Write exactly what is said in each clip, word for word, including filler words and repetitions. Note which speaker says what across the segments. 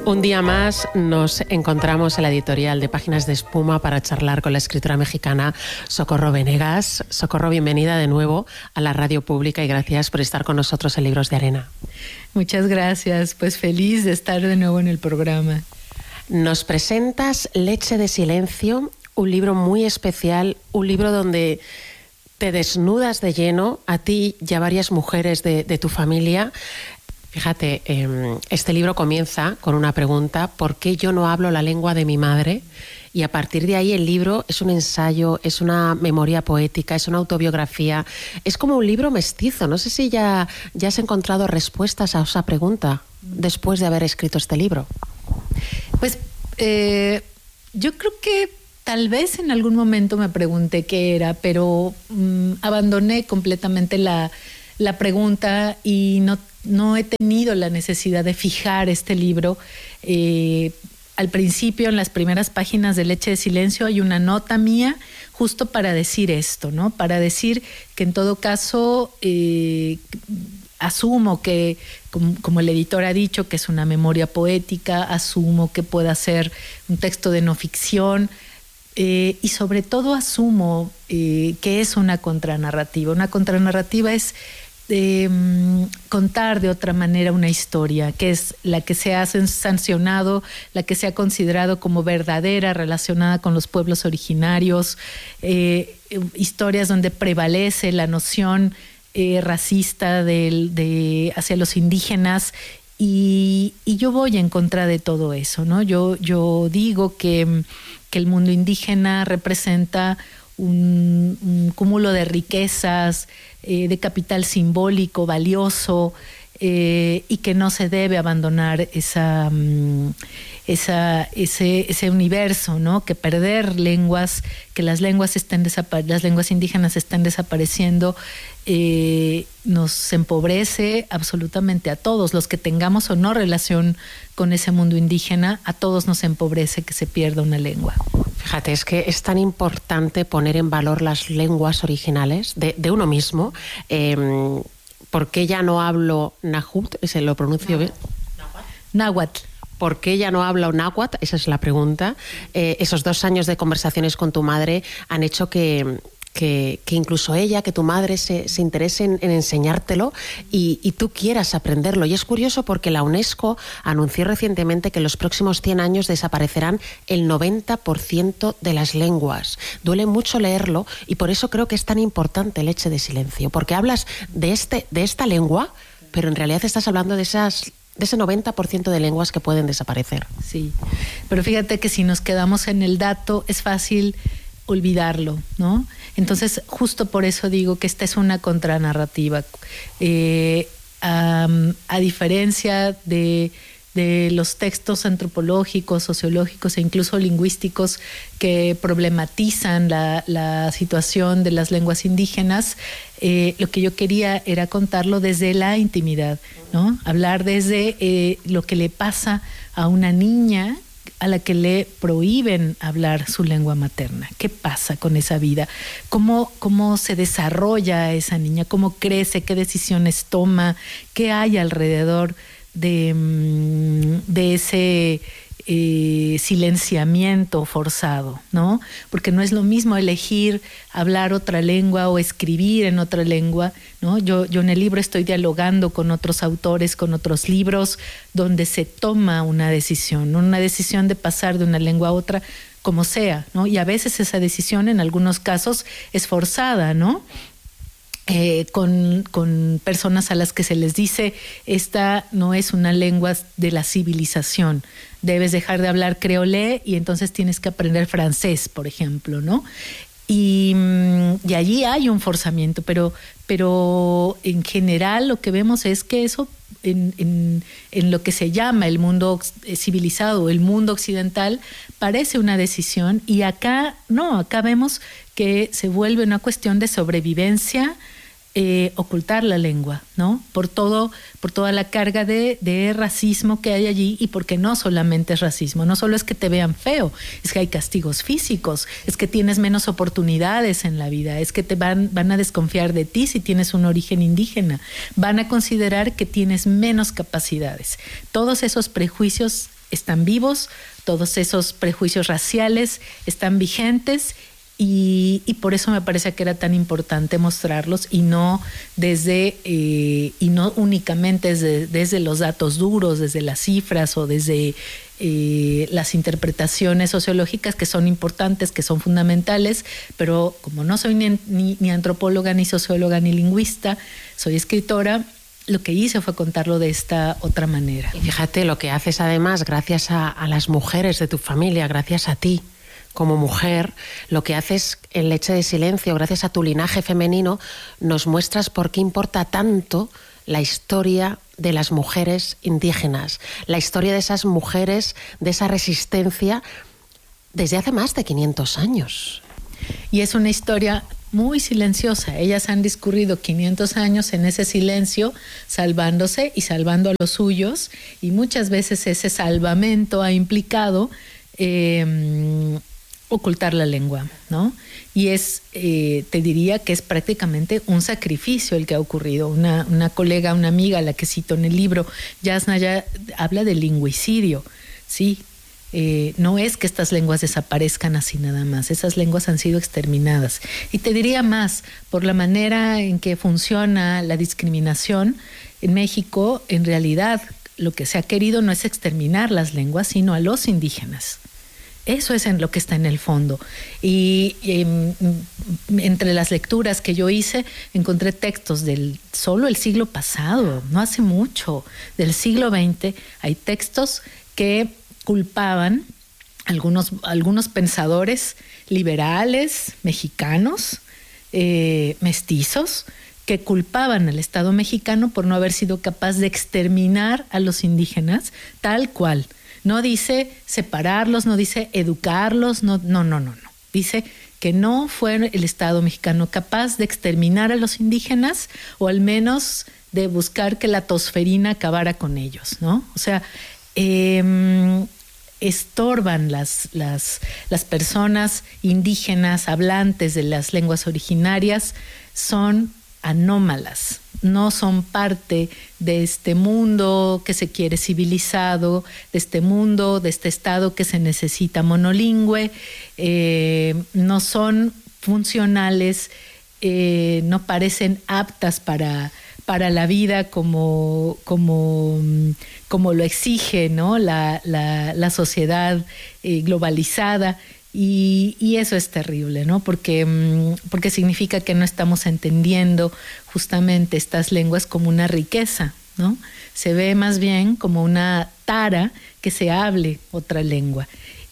Speaker 1: Un día más nos encontramos en la editorial de Páginas de Espuma para charlar con la escritora mexicana Socorro Venegas. Socorro, bienvenida de nuevo a la radio pública y gracias por estar con nosotros en Libros de Arena.
Speaker 2: Muchas gracias, pues feliz de estar de nuevo en el programa.
Speaker 1: Nos presentas Leche de Silencio, un libro muy especial, un libro donde te desnudas de lleno, a ti y a varias mujeres de, de tu familia. Fíjate, eh, este libro comienza con una pregunta: ¿por qué yo no hablo la lengua de mi madre? Y a partir de ahí el libro es un ensayo, es una memoria poética, es una autobiografía, es como un libro mestizo. No sé si ya, ya has encontrado respuestas a esa pregunta después de haber escrito este libro.
Speaker 2: Pues eh, yo creo que tal vez en algún momento me pregunté qué era, pero mmm, abandoné completamente la, la pregunta y no No he tenido la necesidad de fijar este libro. Eh, al principio, en las primeras páginas de Leche de Silencio, hay una nota mía justo para decir esto, ¿no? Para decir que en todo caso eh, asumo que, como, como el editor ha dicho, que es una memoria poética, asumo que pueda ser un texto de no ficción, eh, y sobre todo asumo eh, que es una contranarrativa. Una contranarrativa es de um, contar de otra manera una historia, que es la que se ha sancionado, la que se ha considerado como verdadera, relacionada con los pueblos originarios, eh, historias donde prevalece la noción eh, racista de, de, hacia los indígenas, y, y yo voy en contra de todo eso, ¿no? Yo, yo digo que, que el mundo indígena representa Un, un cúmulo de riquezas, eh, de capital simbólico valioso, eh, y que no se debe abandonar esa, um, esa, ese, ese universo, ¿no? Que perder lenguas, que las lenguas estén desapa- las lenguas indígenas estén desapareciendo, eh, nos empobrece absolutamente a todos, los que tengamos o no relación con ese mundo indígena, a todos nos empobrece que se pierda una lengua.
Speaker 1: Fíjate, es que es tan importante poner en valor las lenguas originales de, de uno mismo. Eh, ¿Por qué ya no hablo náhuatl? ¿Se lo pronuncio bien?
Speaker 2: Náhuatl.
Speaker 1: ¿Por qué ya no hablo náhuatl? Esa es la pregunta. Eh, esos dos años de conversaciones con tu madre han hecho que, que, que incluso ella, que tu madre se, se interese en, en enseñártelo y, y tú quieras aprenderlo. Y es curioso porque la UNESCO anunció recientemente que en los próximos cien años desaparecerán el noventa por ciento de las lenguas. Duele mucho leerlo y por eso creo que es tan importante Leche de Silencio, porque hablas de, este, de esta lengua, pero en realidad estás hablando de esas... de ese noventa por ciento de lenguas que pueden desaparecer.
Speaker 2: Sí, pero fíjate que si nos quedamos en el dato es fácil olvidarlo, ¿no? Entonces, justo por eso digo que esta es una contranarrativa. Eh, um, a diferencia de, de los textos antropológicos, sociológicos e incluso lingüísticos que problematizan la, la situación de las lenguas indígenas, eh, lo que yo quería era contarlo desde la intimidad, ¿no? Hablar desde eh, lo que le pasa a una niña a la que le prohíben hablar su lengua materna. ¿Qué pasa con esa vida? ¿Cómo, cómo se desarrolla esa niña? ¿Cómo crece? ¿Qué decisiones toma? ¿Qué hay alrededor de, de ese eh, silenciamiento forzado, ¿no? Porque no es lo mismo elegir hablar otra lengua o escribir en otra lengua, ¿no? Yo, yo en el libro estoy dialogando con otros autores, con otros libros, donde se toma una decisión, una decisión de pasar de una lengua a otra, como sea, ¿no? Y a veces esa decisión, en algunos casos, es forzada, ¿no? Eh, con, con personas a las que se les dice, esta no es una lengua de la civilización, debes dejar de hablar creolé y entonces tienes que aprender francés, por ejemplo, ¿no? Y, y allí hay un forzamiento, pero, pero en general lo que vemos es que eso en, en, en lo que se llama el mundo civilizado, el mundo occidental, parece una decisión, y acá no, acá vemos que se vuelve una cuestión de sobrevivencia, eh, ocultar la lengua, ¿no? Por todo, por toda la carga de, de racismo que hay allí, y porque no solamente es racismo, no solo es que te vean feo, es que hay castigos físicos, es que tienes menos oportunidades en la vida, es que te van, van a desconfiar de ti si tienes un origen indígena, van a considerar que tienes menos capacidades. Todos esos prejuicios están vivos, todos esos prejuicios raciales están vigentes. Y, y por eso me parece que era tan importante mostrarlos y no desde eh, y no únicamente desde, desde los datos duros, desde las cifras o desde eh, las interpretaciones sociológicas, que son importantes, que son fundamentales, pero como no soy ni, ni, ni antropóloga, ni socióloga, ni lingüista, soy escritora. Lo que hice fue contarlo de esta otra manera.
Speaker 1: Y fíjate lo que haces además, gracias a, a las mujeres de tu familia, gracias a ti. Como mujer, lo que haces en Leche de Silencio, gracias a tu linaje femenino, nos muestras por qué importa tanto la historia de las mujeres indígenas, la historia de esas mujeres, de esa resistencia desde hace más de quinientos años.
Speaker 2: Y es una historia muy silenciosa. Ellas han discurrido quinientos años en ese silencio, salvándose y salvando a los suyos, y muchas veces ese salvamento ha implicado eh, ocultar la lengua, ¿no? Y es, eh, te diría que es prácticamente un sacrificio el que ha ocurrido. Una, una colega, una amiga, la que cito en el libro, Yasna, ya habla de lingüicidio, ¿sí? Eh, no es que estas lenguas desaparezcan así nada más, esas lenguas han sido exterminadas. Y te diría más, por la manera en que funciona la discriminación en México, en realidad lo que se ha querido no es exterminar las lenguas, sino a los indígenas. Eso es en lo que está en el fondo. Y, y entre las lecturas que yo hice, encontré textos del solo el siglo pasado, no hace mucho, del siglo veinte. Hay textos que culpaban algunos, algunos pensadores liberales mexicanos, eh, mestizos, que culpaban al Estado mexicano por no haber sido capaz de exterminar a los indígenas tal cual. No dice separarlos, no dice educarlos, no, no, no, no, no. Dice que no fue el Estado mexicano capaz de exterminar a los indígenas, o al menos de buscar que la tosferina acabara con ellos, ¿no? O sea, eh, estorban las, las, las personas indígenas hablantes de las lenguas originarias, son anómalas, no son parte de este mundo que se quiere civilizado, de este mundo, de este Estado que se necesita monolingüe, eh, no son funcionales, eh, no parecen aptas para, para la vida como, como, como lo exige, ¿no? la, la, la sociedad eh, globalizada. Y, y eso es terrible, ¿no? Porque, porque significa que no estamos entendiendo justamente estas lenguas como una riqueza, ¿no? Se ve más bien como una tara que se hable otra lengua.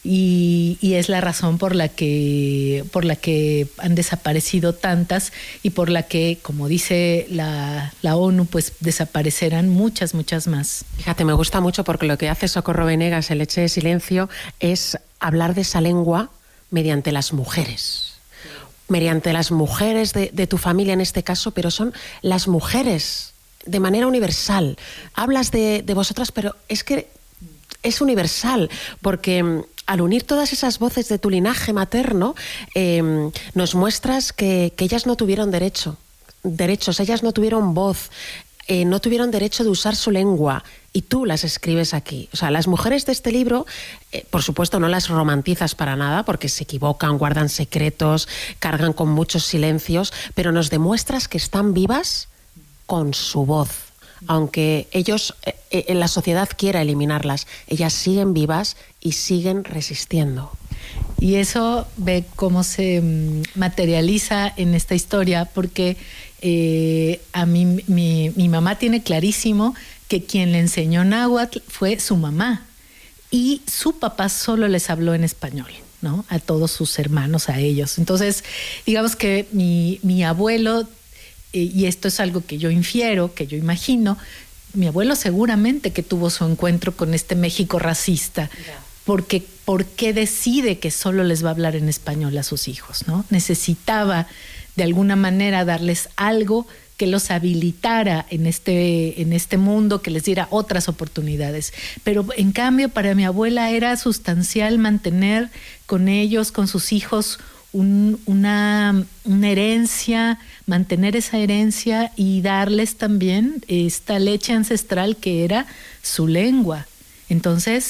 Speaker 2: Y, y es la razón por la que, por la que han desaparecido tantas y por la que, como dice la, la ONU, pues desaparecerán muchas, muchas más.
Speaker 1: Fíjate, me gusta mucho porque lo que hace Socorro Venegas en Leche de Silencio es hablar de esa lengua mediante las mujeres. Mediante las mujeres de, de tu familia en este caso, pero son las mujeres de manera universal. Hablas de, de vosotras, pero es que es universal, porque al unir todas esas voces de tu linaje materno, eh, nos muestras que, que ellas no tuvieron derecho, derechos, ellas no tuvieron voz, eh, no tuvieron derecho de usar su lengua, y tú las escribes aquí. O sea, las mujeres de este libro, eh, por supuesto, no las romantizas para nada, porque se equivocan, guardan secretos, cargan con muchos silencios, pero nos demuestras que están vivas con su voz. Aunque ellos, eh, en la sociedad quiera eliminarlas, ellas siguen vivas y siguen resistiendo.
Speaker 2: Y eso ve cómo se materializa en esta historia, porque eh, a mí mi, mi mamá tiene clarísimo que quien le enseñó náhuatl fue su mamá, y su papá solo les habló en español, ¿no? A todos sus hermanos, a ellos. Entonces, digamos que mi, mi abuelo, y esto es algo que yo infiero, que yo imagino, mi abuelo seguramente que tuvo su encuentro con este México racista, porque ¿por qué decide que solo les va a hablar en español a sus hijos, ¿no? Necesitaba de alguna manera darles algo que los habilitara en este, en este mundo, que les diera otras oportunidades. Pero en cambio para mi abuela era sustancial mantener con ellos, con sus hijos, Un, una, una herencia, mantener esa herencia y darles también esta leche ancestral que era su lengua. Entonces,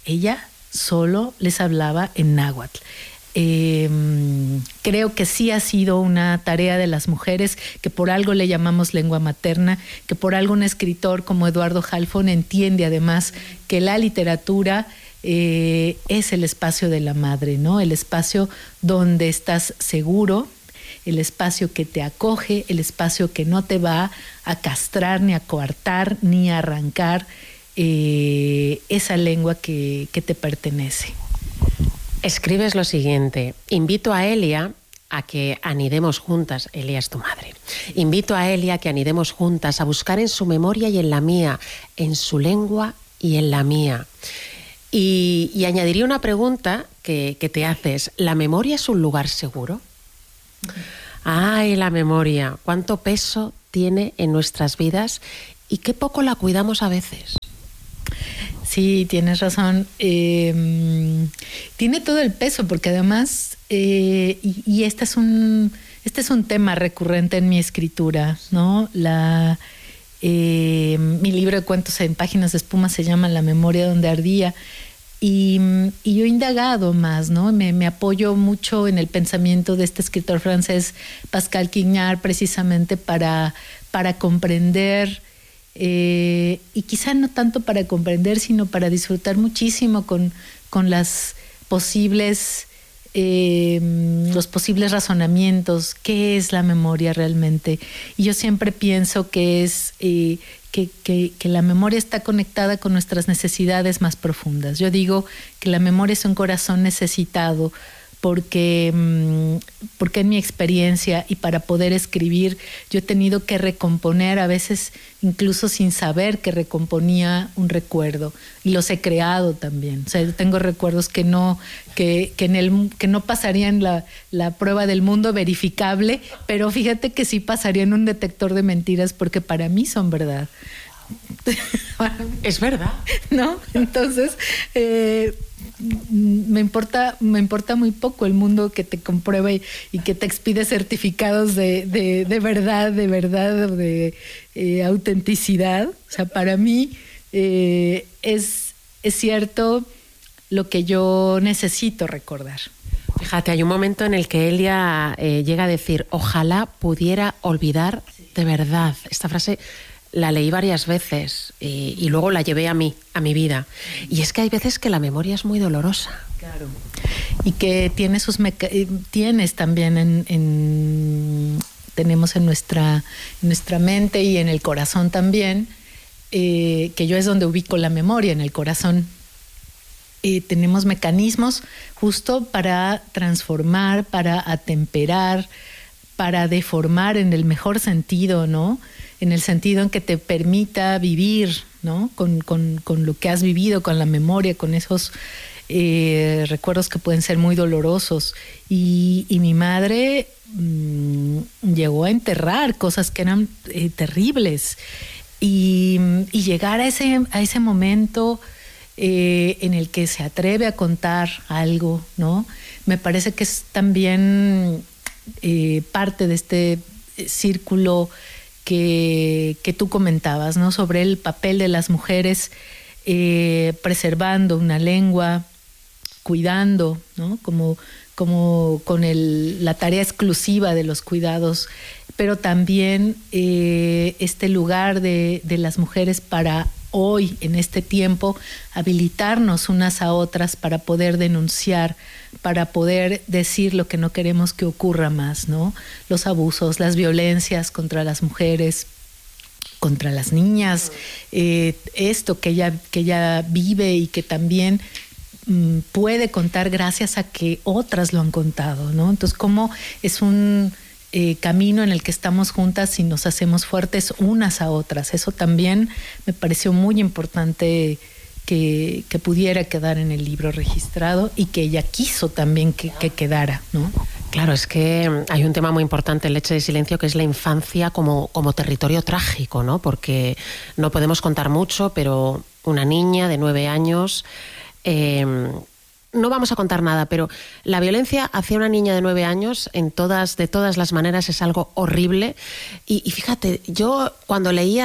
Speaker 2: ella solo les hablaba en náhuatl. Eh, creo que sí ha sido una tarea de las mujeres, que por algo le llamamos lengua materna, que por algo un escritor como Eduardo Halfon entiende además que la literatura eh, es el espacio de la madre, ¿no? El espacio donde estás seguro, el espacio que te acoge, el espacio que no te va a castrar, ni a coartar, ni a arrancar eh, esa lengua que, que te pertenece.
Speaker 1: Escribes lo siguiente: invito a Elia a que anidemos juntas, Elia es tu madre, invito a Elia a que anidemos juntas a buscar en su memoria y en la mía, en su lengua y en la mía. Y, y añadiría una pregunta que, que te haces: ¿la memoria es un lugar seguro? Ay, la memoria, cuánto peso tiene en nuestras vidas y qué poco la cuidamos a veces.
Speaker 2: Sí, tienes razón. Eh, tiene todo el peso, porque además, eh, y, y este es un, este es un tema recurrente en mi escritura, ¿no? La, eh, mi libro de cuentos en páginas de espuma se llama La memoria donde ardía. Y, y yo he indagado más, ¿no? Me, me apoyo mucho en el pensamiento de este escritor francés, Pascal Quignard, precisamente para, para comprender. Eh, y quizá no tanto para comprender, sino para disfrutar muchísimo con, con las posibles, eh, los posibles razonamientos. ¿Qué es la memoria realmente? Y yo siempre pienso que es eh, que, que, que la memoria está conectada con nuestras necesidades más profundas. Yo digo que la memoria es un corazón necesitado, porque, porque en mi experiencia y para poder escribir yo he tenido que recomponer, a veces incluso sin saber que recomponía un recuerdo, y los he creado también. O sea, yo tengo recuerdos que no, que, que en el, que no pasarían la, la prueba del mundo verificable, pero fíjate que sí pasarían un detector de mentiras, porque para mí son verdad.
Speaker 1: Es verdad,
Speaker 2: ¿no? Entonces, eh, me importa, me importa muy poco el mundo que te comprueba y, y que te expide certificados de, de, de verdad, de verdad, de eh, autenticidad. O sea, para mí eh, es, es cierto lo que yo necesito recordar.
Speaker 1: Fíjate, hay un momento en el que Elia eh, llega a decir: ojalá pudiera olvidar de verdad. Esta frase la leí varias veces y, y luego la llevé a mí, a mi vida. Y es que hay veces que la memoria es muy dolorosa.
Speaker 2: Claro. Y que tiene sus meca- tienes también en, en tenemos en nuestra, en nuestra mente y en el corazón también, eh, que yo es donde ubico la memoria, en el corazón. Eh, tenemos mecanismos justo para transformar, para atemperar, para deformar en el mejor sentido, ¿no? En el sentido en que te permita vivir, ¿no? Con, con, con lo que has vivido, con la memoria, con esos eh, recuerdos que pueden ser muy dolorosos. Y, y mi madre mmm, llegó a enterrar cosas que eran eh, terribles. Y, y llegar a ese, a ese momento eh, en el que se atreve a contar algo, ¿no? Me parece que es también eh, parte de este círculo Que, que tú comentabas, ¿no? Sobre el papel de las mujeres eh, preservando una lengua, cuidando, ¿no? Como, como con el, la tarea exclusiva de los cuidados, pero también eh, este lugar de, de las mujeres para hoy, en este tiempo, habilitarnos unas a otras para poder denunciar, para poder decir lo que no queremos que ocurra más, ¿no? Los abusos, las violencias contra las mujeres, contra las niñas, eh, esto que ella, que ella vive y que también mm, puede contar gracias a que otras lo han contado, ¿no? Entonces, cómo es un eh, camino en el que estamos juntas y nos hacemos fuertes unas a otras. Eso también me pareció muy importante que, que pudiera quedar en el libro registrado y que ella quiso también que, que quedara, ¿no?
Speaker 1: Claro, es que hay un tema muy importante en Leche de Silencio, que es la infancia como, como territorio trágico, ¿no? Porque no podemos contar mucho, pero una niña de nueve años... Eh, no vamos a contar nada, pero la violencia hacia una niña de nueve años en todas, de todas las maneras es algo horrible. Y, y fíjate, yo cuando leía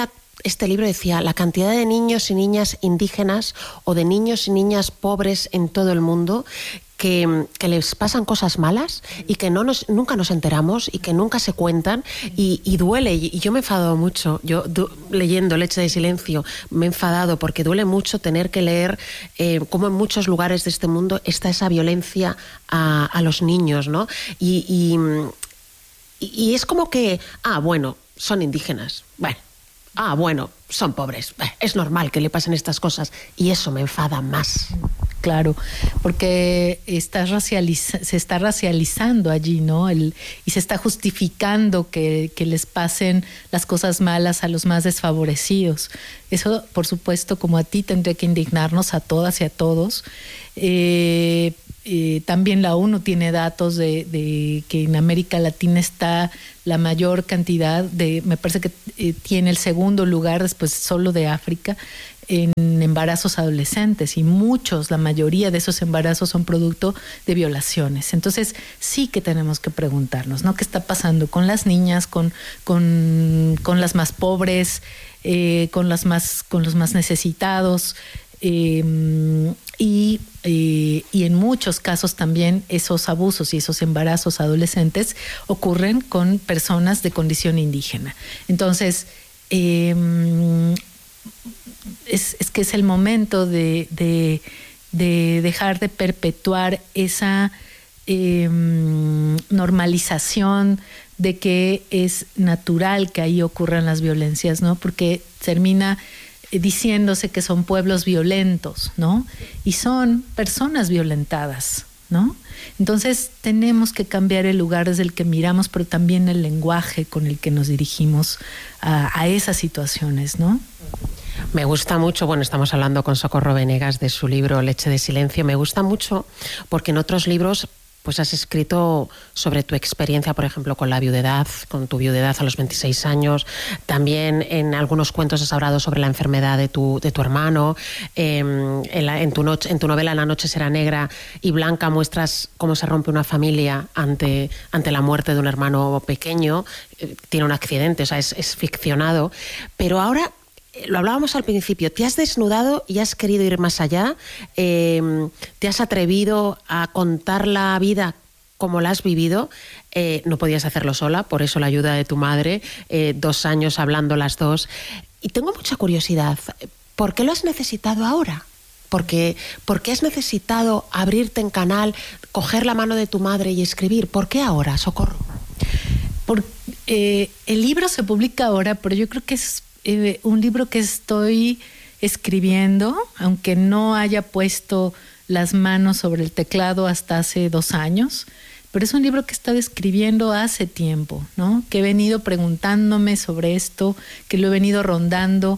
Speaker 1: este libro decía la cantidad de niños y niñas indígenas o de niños y niñas pobres en todo el mundo que, que les pasan cosas malas y que no nos, nunca nos enteramos y que nunca se cuentan y, y duele. Y yo me he enfadado mucho, yo du, leyendo Leche de Silencio me he enfadado porque duele mucho tener que leer eh, cómo en muchos lugares de este mundo está esa violencia a, a los niños, ¿no? Y, y, y es como que, ah, bueno, son indígenas, bueno, ah, bueno, son pobres, es normal que le pasen estas cosas y eso me enfada más.
Speaker 2: Claro, porque está racializa, se está racializando allí, ¿no? El, y se está justificando que, que les pasen las cosas malas a los más desfavorecidos. Eso, por supuesto, como a ti, tendría que indignarnos a todas y a todos. Eh, eh, también la ONU tiene datos de, de que en América Latina está la mayor cantidad de, me parece que eh, tiene el segundo lugar después solo de África, en embarazos adolescentes, y muchos, la mayoría de esos embarazos son producto de violaciones. Entonces sí que tenemos que preguntarnos, ¿no? ¿Qué está pasando con las niñas, con, con, con las más pobres, eh, con, las más, con los más necesitados? Eh, y, eh, y en muchos casos también esos abusos y esos embarazos adolescentes ocurren con personas de condición indígena. Entonces, eh, Es, es que es el momento de, de, de dejar de perpetuar esa eh, normalización de que es natural que ahí ocurran las violencias, ¿no? Porque termina diciéndose que son pueblos violentos, ¿no? Y son personas violentadas, ¿no? Entonces tenemos que cambiar el lugar desde el que miramos, pero también el lenguaje con el que nos dirigimos a, a esas situaciones, ¿no?
Speaker 1: Me gusta mucho, bueno, estamos hablando con Socorro Venegas de su libro Leche de Silencio, me gusta mucho porque en otros libros pues has escrito sobre tu experiencia, por ejemplo, con la viudedad, con tu viudedad a los veintiséis años. También en algunos cuentos has hablado sobre la enfermedad de tu, de tu hermano. Eh, en, la, en, tu noche, en tu novela La noche será negra y blanca muestras cómo se rompe una familia ante, ante la muerte de un hermano pequeño. Eh, tiene un accidente, o sea, es, es ficcionado. Pero ahora, lo hablábamos al principio, te has desnudado y has querido ir más allá, eh, te has atrevido a contar la vida como la has vivido, eh, no podías hacerlo sola, por eso la ayuda de tu madre, eh, dos años hablando las dos. Y tengo mucha curiosidad, ¿por qué lo has necesitado ahora? Porque, ¿por qué has necesitado abrirte en canal, coger la mano de tu madre y escribir? ¿Por qué ahora, Socorro?
Speaker 2: Por, eh, el libro se publica ahora, pero yo creo que es Eh, un libro que estoy escribiendo, aunque no haya puesto las manos sobre el teclado hasta hace dos años, pero es un libro que he estado escribiendo hace tiempo, ¿no? Que he venido preguntándome sobre esto, que lo he venido rondando.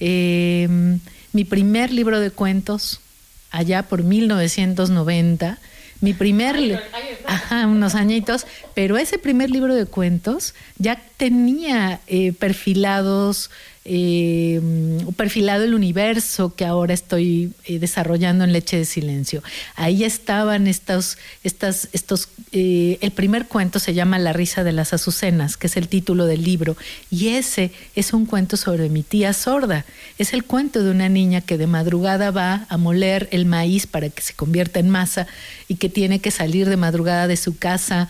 Speaker 2: Eh, mi primer libro de cuentos, allá por mil novecientos noventa, mi primer, ay, ay, ajá, unos añitos, pero ese primer libro de cuentos ya tenía eh, perfilados, eh, perfilado el universo que ahora estoy eh, desarrollando en Leche de Silencio. Ahí estaban estos, estas, estos, eh, el primer cuento se llama La risa de las azucenas, que es el título del libro, y ese es un cuento sobre mi tía sorda. Es el cuento de una niña que de madrugada va a moler el maíz para que se convierta en masa y que tiene que salir de madrugada de su casa,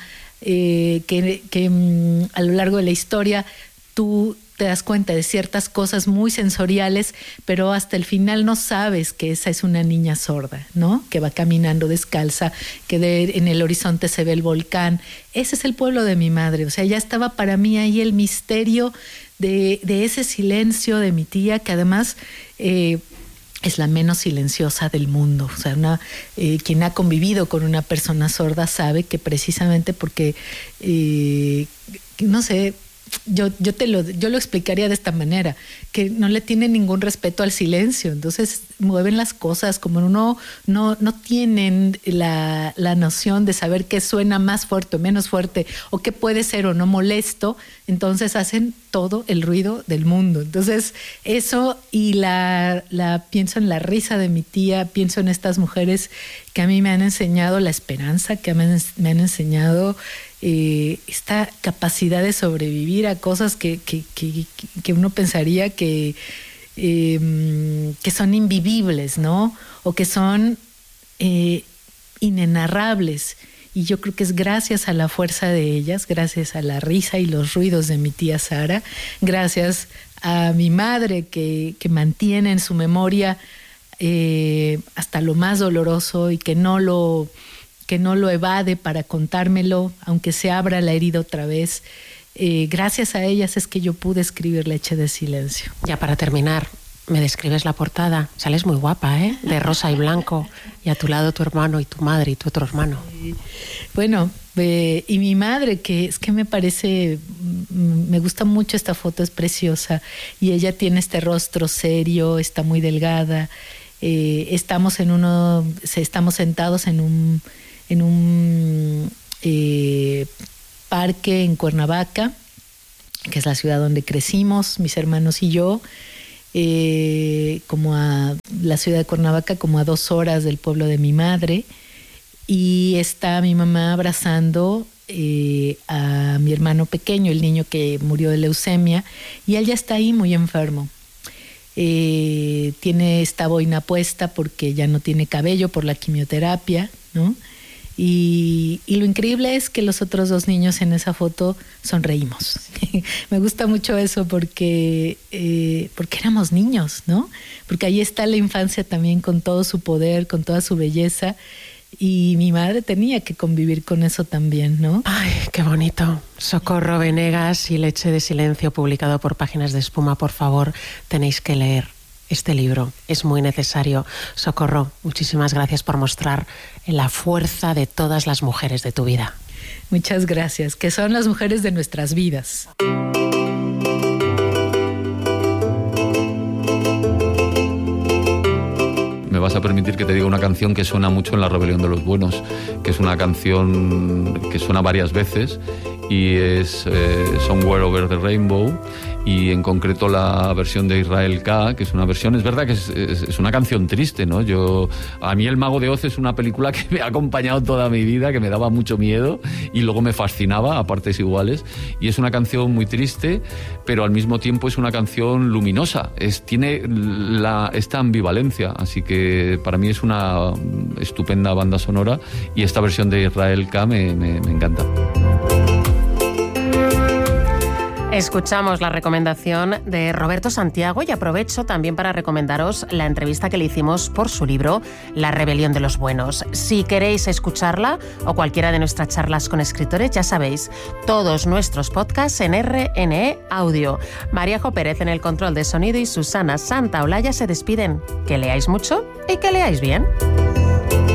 Speaker 2: eh, que, que mm, a lo largo de la historia tú te das cuenta de ciertas cosas muy sensoriales, pero hasta el final no sabes que esa es una niña sorda, ¿no? Que va caminando descalza, que de, en el horizonte se ve el volcán. Ese es el pueblo de mi madre. O sea, ya estaba para mí ahí el misterio de, de ese silencio de mi tía, que además eh, es la menos silenciosa del mundo. O sea, una, eh, quien ha convivido con una persona sorda sabe que precisamente porque, eh, no sé, Yo, yo te lo, yo lo explicaría de esta manera, que no le tienen ningún respeto al silencio, entonces mueven las cosas como uno no, no tienen la, la noción de saber qué suena más fuerte o menos fuerte, o qué puede ser o no molesto, entonces hacen todo el ruido del mundo. Entonces eso, y la, la pienso en la risa de mi tía, pienso en estas mujeres que a mí me han enseñado la esperanza, que me han, me han enseñado eh, esta capacidad de sobrevivir a cosas que, que, que, que uno pensaría que, eh, que son invivibles, ¿no? O que son eh, inenarrables. Y yo creo que es gracias a la fuerza de ellas, gracias a la risa y los ruidos de mi tía Sara, gracias a mi madre que, que mantiene en su memoria eh, hasta lo más doloroso y que no lo, que no lo evade para contármelo, aunque se abra la herida otra vez. Eh, gracias a ellas es que yo pude escribir Leche de Silencio.
Speaker 1: Ya para terminar, me describes la portada. Sales muy guapa, ¿eh? De rosa y blanco. Y a tu lado tu hermano y tu madre y tu otro hermano.
Speaker 2: Bueno, eh, y mi madre, que es que me parece, me gusta mucho esta foto, es preciosa. Y ella tiene este rostro serio, está muy delgada. Eh, estamos en uno, estamos sentados en un, en un eh, parque en Cuernavaca, que es la ciudad donde crecimos, mis hermanos y yo. Eh, como a la ciudad de Cuernavaca, como a dos horas del pueblo de mi madre, y está mi mamá abrazando eh, a mi hermano pequeño, el niño que murió de leucemia, y él ya está ahí muy enfermo. Eh, tiene esta boina puesta porque ya no tiene cabello por la quimioterapia, ¿no? Y, y lo increíble es que los otros dos niños en esa foto sonreímos. Me gusta mucho eso porque, eh, porque éramos niños, ¿no? Porque ahí está la infancia también con todo su poder, con toda su belleza. Y mi madre tenía que convivir con eso también, ¿no?
Speaker 1: Ay, qué bonito. Socorro Venegas y Leche de Silencio, publicado por Páginas de Espuma. Por favor, tenéis que leer este libro, es muy necesario. Socorro, muchísimas gracias por mostrar la fuerza de todas las mujeres de tu vida.
Speaker 2: Muchas gracias, que son las mujeres de nuestras vidas.
Speaker 3: Me vas a permitir que te diga una canción que suena mucho en La Rebelión de los Buenos, que es una canción que suena varias veces y es eh, Somewhere Over the Rainbow, y en concreto la versión de Israel K, que es una versión, es verdad que es, es, es una canción triste, ¿no? Yo, a mí El Mago de Oz es una película que me ha acompañado toda mi vida, que me daba mucho miedo y luego me fascinaba a partes iguales, y es una canción muy triste, pero al mismo tiempo es una canción luminosa, es, tiene la, esta ambivalencia, así que para mí es una estupenda banda sonora, y esta versión de Israel K me, me, me encanta.
Speaker 1: Escuchamos la recomendación de Roberto Santiago y aprovecho también para recomendaros la entrevista que le hicimos por su libro La Rebelión de los Buenos. Si queréis escucharla o cualquiera de nuestras charlas con escritores, ya sabéis, todos nuestros podcasts en R N E Audio. Maríajo Pérez en el control de sonido y Susana Santaolalla se despiden. Que leáis mucho y que leáis bien.